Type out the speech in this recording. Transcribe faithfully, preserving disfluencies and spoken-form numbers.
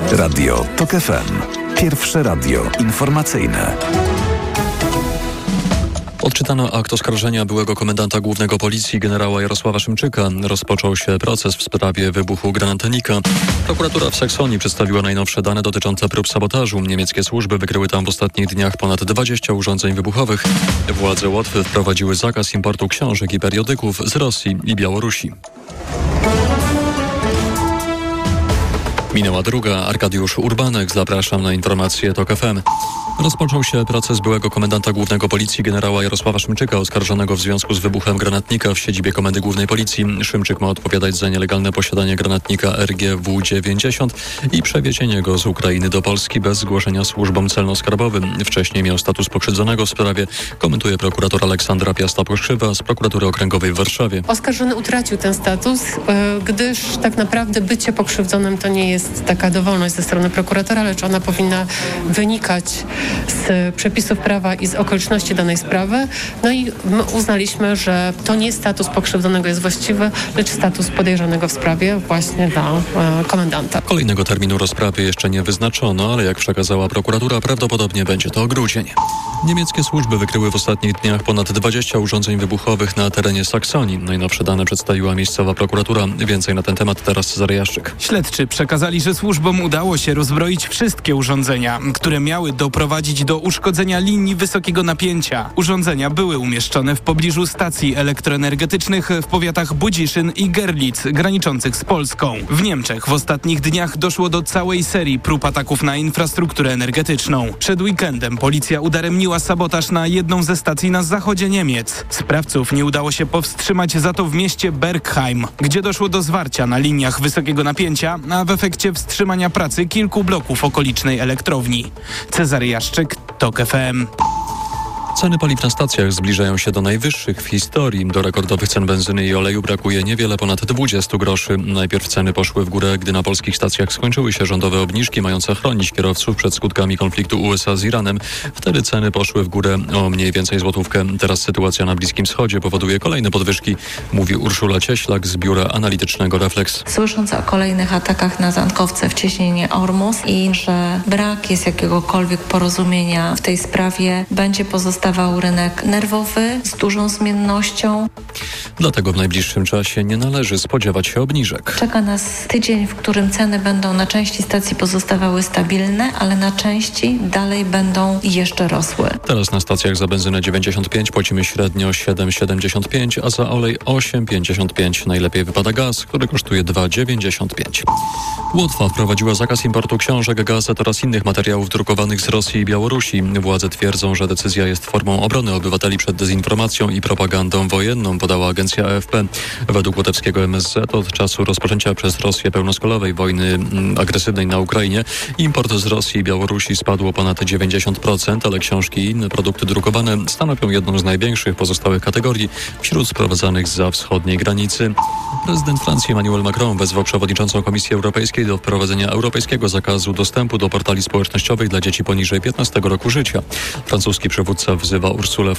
Radio TOK F M. Pierwsze radio informacyjne. Odczytano akt oskarżenia byłego komendanta głównego policji generała Jarosława Szymczyka. Rozpoczął się proces w sprawie wybuchu granatnika. Prokuratura w Saksonii przedstawiła najnowsze dane dotyczące prób sabotażu. Niemieckie służby wykryły tam w ostatnich dniach ponad dwadzieścia urządzeń wybuchowych. Władze Łotwy wprowadziły zakaz importu książek i periodyków z Rosji i Białorusi. Minęła druga. Arkadiusz Urbanek. Zapraszam na informacje TOK F M. Rozpoczął się proces byłego komendanta głównego policji generała Jarosława Szymczyka, oskarżonego w związku z wybuchem granatnika w siedzibie Komendy Głównej Policji. Szymczyk ma odpowiadać za nielegalne posiadanie granatnika R G W dziewięćdziesiąt i przewiezienie go z Ukrainy do Polski bez zgłoszenia służbom celno-skarbowym. Wcześniej miał status pokrzywdzonego w sprawie, komentuje prokurator Aleksandra Piasta-Poszywa z prokuratury okręgowej w Warszawie. Oskarżony utracił ten status, gdyż tak naprawdę bycie pokrzywdzonym to nie jest taka dowolność ze strony prokuratora, lecz ona powinna wynikać z przepisów prawa i z okoliczności danej sprawy. No i my uznaliśmy, że to nie status pokrzywdzonego jest właściwy, lecz status podejrzanego w sprawie właśnie dla e, komendanta. Kolejnego terminu rozprawy jeszcze nie wyznaczono, ale jak przekazała prokuratura, prawdopodobnie będzie to grudzień. Niemieckie służby wykryły w ostatnich dniach ponad dwadzieścia urządzeń wybuchowych na terenie Saksonii. Najnowsze dane przedstawiła miejscowa prokuratura. Więcej na ten temat teraz Cezary Jaszczyk. Śledczy przekazali, że służbom udało się rozbroić wszystkie urządzenia, które miały doprowadzić do uszkodzenia linii wysokiego napięcia. Urządzenia były umieszczone w pobliżu stacji elektroenergetycznych w powiatach Budziszyn i Gerlitz, graniczących z Polską. W Niemczech w ostatnich dniach doszło do całej serii prób ataków na infrastrukturę energetyczną. Przed weekendem policja udaremniła sabotaż na jedną ze stacji na zachodzie Niemiec. Sprawców nie udało się powstrzymać za to w mieście Bergheim, gdzie doszło do zwarcia na liniach wysokiego napięcia, a w efekcie wstrzymania pracy kilku bloków okolicznej elektrowni. Cezary Jaszczyk, TOK F M. Ceny paliw na stacjach zbliżają się do najwyższych w historii. Do rekordowych cen benzyny i oleju brakuje niewiele ponad dwadzieścia groszy. Najpierw ceny poszły w górę, gdy na polskich stacjach skończyły się rządowe obniżki mające chronić kierowców przed skutkami konfliktu U S A z Iranem. Wtedy ceny poszły w górę o mniej więcej złotówkę. Teraz sytuacja na Bliskim Wschodzie powoduje kolejne podwyżki, mówi Urszula Cieślak z biura analitycznego Reflex. Słysząc o kolejnych atakach na tankowce w cieśninie Ormus i że brak jest jakiegokolwiek porozumienia w tej sprawie, będzie pozostawał rynek nerwowy z dużą zmiennością. Dlatego w najbliższym czasie nie należy spodziewać się obniżek. Czeka nas tydzień, w którym ceny będą na części stacji pozostawały stabilne, ale na części dalej będą jeszcze rosły. Teraz na stacjach za benzynę dziewięćdziesiąt pięć płacimy średnio siedem siedemdziesiąt pięć, a za olej osiem pięćdziesiąt pięć. Najlepiej wypada gaz, który kosztuje dwa dziewięćdziesiąt pięć. Łotwa wprowadziła zakaz importu książek, gazet oraz innych materiałów drukowanych z Rosji i Białorusi. Władze twierdzą, że decyzja jest formą obrony obywateli przed dezinformacją i propagandą wojenną, podała agencja A F P. Według łotewskiego M S Z od czasu rozpoczęcia przez Rosję pełnoskalowej wojny agresywnej na Ukrainie import z Rosji i Białorusi spadł o ponad dziewięćdziesiąt procent, ale książki i inne produkty drukowane stanowią jedną z największych pozostałych kategorii wśród sprowadzanych zza wschodniej granicy. Prezydent Francji Emmanuel Macron wezwał przewodniczącą Komisji Europejskiej do wprowadzenia europejskiego zakazu dostępu do portali społecznościowych dla dzieci poniżej piętnastego roku życia. Francuski przywódca wzywa Ursulę